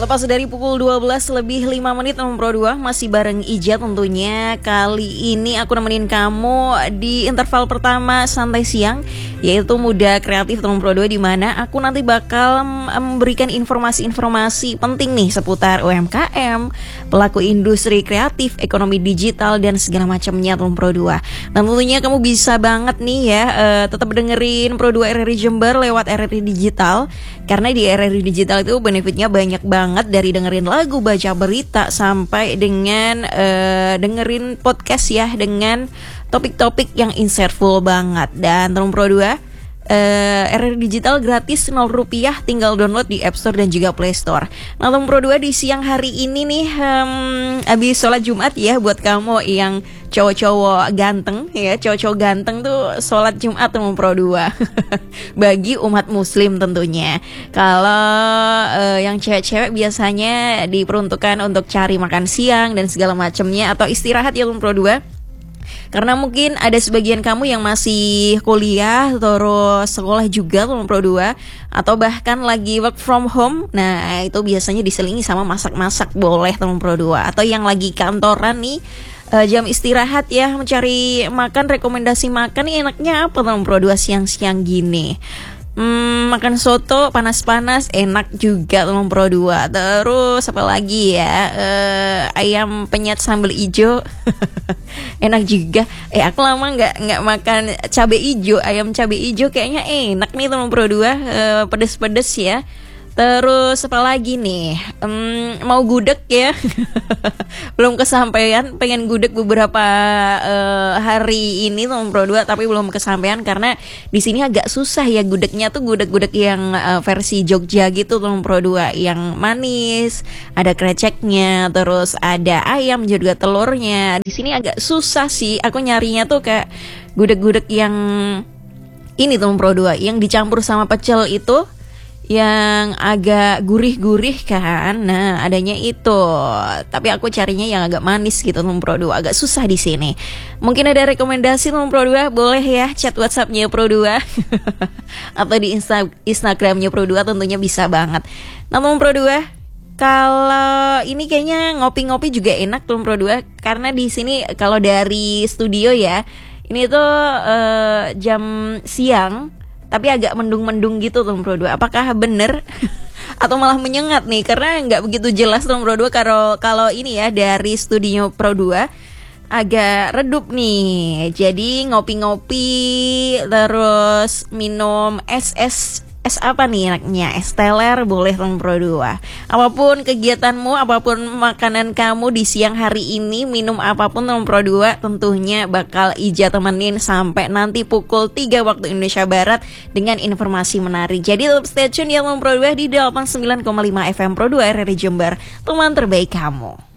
Tepat dari pukul 12 lebih 5 menit Pro 2 masih bareng Ija tentunya. Kali ini aku nemenin kamu di interval pertama santai siang, yaitu Muda Kreatif Pro 2, di mana aku nanti bakal memberikan informasi-informasi penting nih seputar UMKM, pelaku industri kreatif, ekonomi digital dan segala macamnya Pro 2. Dan tentunya kamu bisa banget nih ya tetap dengerin Pro 2 RRI Jember lewat RRI Digital, karena di RRI Digital itu benefitnya banyak banget, dari dengerin lagu, baca berita, sampai dengan dengerin podcast ya, dengan topik-topik yang insightful banget. Dan Pro 2 RRI Digital gratis 0 rupiah, tinggal download di App Store dan juga Play Store. Nah Pro 2 di siang hari ini nih abis sholat Jumat ya, buat kamu yang cowok-cowok ganteng ya, cowok-cowok ganteng tuh sholat Jumat Pro 2 bagi umat muslim tentunya. Kalau yang cewek-cewek biasanya diperuntukkan untuk cari makan siang dan segala macamnya, atau istirahat ya Pro 2. Karena mungkin ada sebagian kamu yang masih kuliah, terus sekolah juga Pro 2, atau bahkan lagi work from home. Nah itu biasanya diselingi sama masak-masak boleh Pro 2. Atau yang lagi kantoran nih, jam istirahat ya, mencari makan, rekomendasi makan nih enaknya apa Pro 2 siang-siang gini. Makan soto panas-panas enak juga Pro 2. Terus apa lagi ya, ayam penyet sambal ijo enak juga. Aku lama nggak makan cabai ijo, ayam cabai ijo kayaknya enak nih Pro 2, pedes-pedes ya. Terus apa lagi nih, mau gudeg ya belum kesampaian, pengen gudeg beberapa hari ini Pro 2, tapi belum kesampaian karena di sini agak susah ya gudegnya tuh, gudeg-gudeg yang versi Jogja gitu Pro 2, yang manis, ada kreceknya, terus ada ayam juga, telurnya. Di sini agak susah sih, aku nyarinya tuh kayak gudeg-gudeg yang ini Pro 2, yang dicampur sama pecel itu, yang agak gurih-gurih kan. Nah, adanya itu. Tapi aku carinya yang agak manis gitu Pro 2. Agak susah di sini. Mungkin ada rekomendasi Pro 2, boleh ya chat WhatsApp-nya Pro 2 atau di Instagram-nya Pro 2 tentunya bisa banget. Nah, Pro 2, kalau ini kayaknya ngopi-ngopi juga enak Pro 2, karena di sini kalau dari studio ya, ini tuh jam siang tapi agak mendung-mendung gitu Pro 2. Apakah bener atau malah menyengat nih? Karena nggak begitu jelas Pro 2 kalau ini ya dari studio Pro 2 agak redup nih. Jadi ngopi-ngopi terus minum es apa nih enaknya? Es teler boleh Pro 2. Apapun kegiatanmu, apapun makanan kamu di siang hari ini, minum apapun Pro 2, tentunya bakal Ija temenin sampai nanti pukul 3 waktu Indonesia Barat dengan informasi menarik. Jadi tetap stay tune ya Pro 2 di 89,5 FM Pro 2 RRI Jember, teman terbaik kamu.